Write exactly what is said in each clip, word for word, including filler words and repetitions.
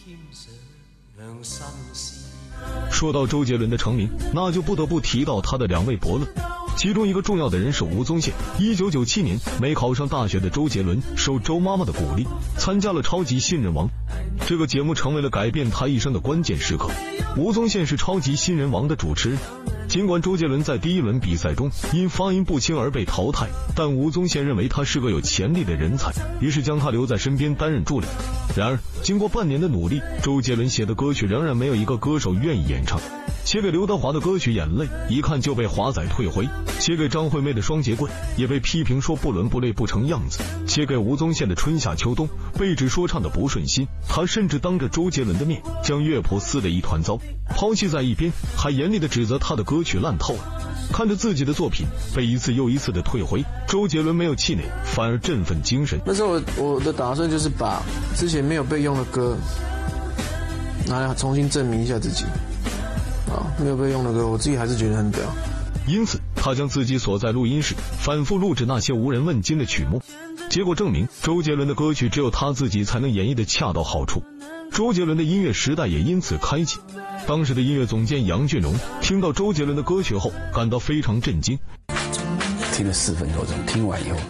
说到周杰伦的成名，那就不得不提到他的两位伯乐，其中一个重要的人是吴宗宪。一九九七年没考上大学的周杰伦受周妈妈的鼓励，参加了超级新人王，这个节目成为了改变他一生的关键时刻。吴宗宪是超级新人王的主持人，尽管周杰伦在第一轮比赛中因发音不清而被淘汰，但吴宗宪认为他是个有潜力的人才，于是将他留在身边担任助理。然而经过半年的努力，周杰伦写的歌曲仍然没有一个歌手愿意演唱。写给刘德华的歌曲《眼泪》一看就被华仔退回，写给张惠妹的《双截棍》也被批评说不伦不类不成样子，写给吴宗宪的《春夏秋冬》被指说唱的不顺心，他甚至当着周杰伦的面将乐谱撕得一团糟，抛弃在一边，还严厉地指责他的歌曲烂透了。看着自己的作品被一次又一次的退回，周杰伦没有气馁，反而振奋精神。 那时候我我的打算就是把之前没有被用的歌拿来重新证明一下自己啊，没有被用的歌我自己还是觉得很屌。 因此他将自己所在录音室反复录制那些无人问津的曲目，结果证明周杰伦的歌曲只有他自己才能演绎的恰到好处，周杰伦的音乐时代也因此开启。当时的音乐总监杨俊荣听到周杰伦的歌曲后感到非常震惊， 听了四分多钟，听完以后，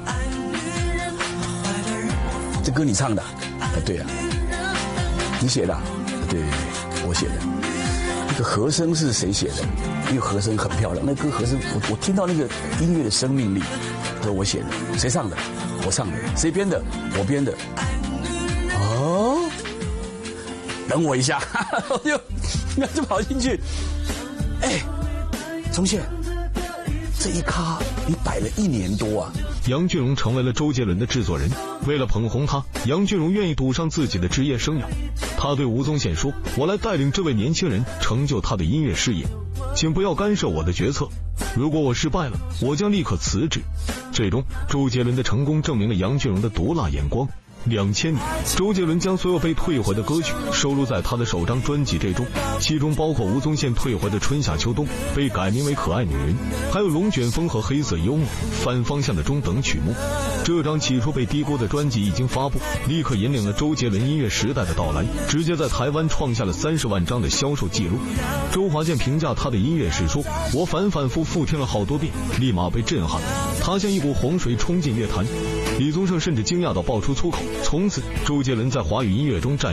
这歌你唱的？啊，对啊。你写的？啊，对对对，我写的。那个和声是谁写的？因为和声很漂亮，那歌和声我我听到那个音乐的生命力，说我写的。谁唱的？我唱的。谁编的？我编的。哦，等我一下，我就那就跑进去。哎，宗宪，这一咖你摆了一年多啊！ 杨俊荣成为了周杰伦的制作人，为了捧红他，杨俊荣愿意赌上自己的职业生涯。他对吴宗宪说：“我来带领这位年轻人成就他的音乐事业，请不要干涉我的决策。如果我失败了，我将立刻辞职。”最终，周杰伦的成功证明了杨俊荣的毒辣眼光。两千年，周杰伦将所有被退回的歌曲收录在他的首张专辑这中，其中包括吴宗宪退回的《春夏秋冬》被改名为《可爱女人》，还有《龙卷风》和《黑色幽默》、反方向的钟等曲目。这张起初被低估的专辑一经发布，立刻引领了周杰伦音乐时代的到来，直接在台湾创下了三十万张的销售记录。周华健评价他的音乐时说：“我反反复复听了好多遍，立马被震撼，他像一股洪水冲进乐坛。”李宗盛甚至惊讶到爆出粗口。从此，周杰伦在华语音乐中占